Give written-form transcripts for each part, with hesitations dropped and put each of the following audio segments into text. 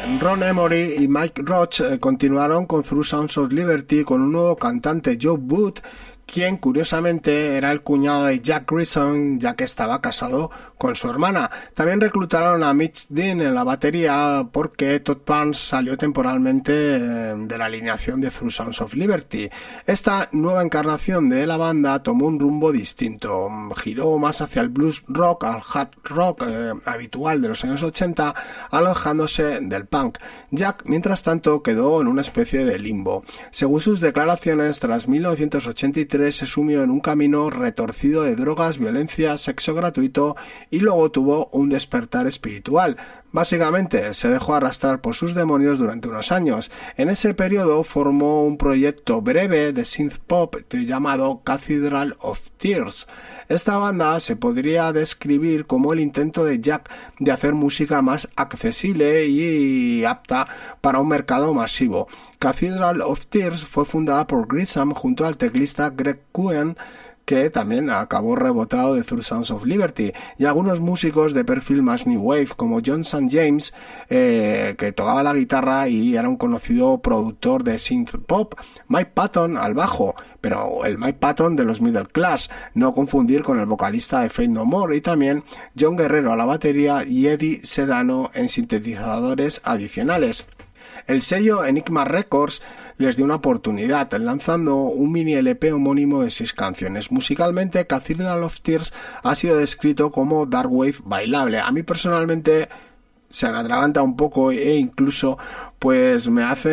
Ron Emory y Mike Roach continuaron con Through Sounds of Liberty con un nuevo cantante, Joe Wood, quien curiosamente era el cuñado de Jack Grissom, ya que estaba casado con su hermana. También reclutaron a Mitch Dean en la batería porque Todd Barnes salió temporalmente de la alineación de Through Sounds of Liberty. Esta nueva encarnación de la banda tomó un rumbo distinto, giró más hacia el blues rock, al hard rock habitual de los años 80, alejándose del punk. Jack, mientras tanto, quedó en una especie de limbo. Según sus declaraciones, tras 1983 se sumió en un camino retorcido de drogas, violencia, sexo gratuito y luego tuvo un despertar espiritual. Básicamente se dejó arrastrar por sus demonios durante unos años. En ese periodo formó un proyecto breve de synth pop llamado Cathedral of Tears. Esta banda se podría describir como el intento de Jack de hacer música más accesible y apta para un mercado masivo. Cathedral of Tears fue fundada por Grissom junto al teclista Greg Cohen, que también acabó rebotado de Through Sounds of Liberty, y algunos músicos de perfil más New Wave como John St. James, que tocaba la guitarra y era un conocido productor de synth pop, Mike Patton al bajo, pero el Mike Patton de los Middle Class, no confundir con el vocalista de Faith No More, y también John Guerrero a la batería y Eddie Sedano en sintetizadores adicionales. El sello Enigma Records les dio una oportunidad, lanzando un mini LP homónimo de 6 canciones. Musicalmente, Cathedral of Tears ha sido descrito como dark wave bailable. A mí personalmente se me atraganta un poco e incluso pues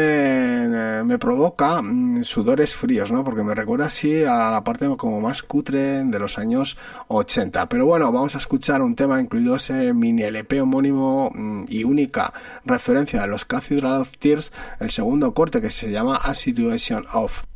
me provoca sudores fríos, ¿no? Porque me recuerda así a la parte como más cutre de los años 80. Pero bueno, vamos a escuchar un tema incluido ese mini LP homónimo y única referencia a los Cathedral of Tears, el segundo corte, que se llama A Situation Of.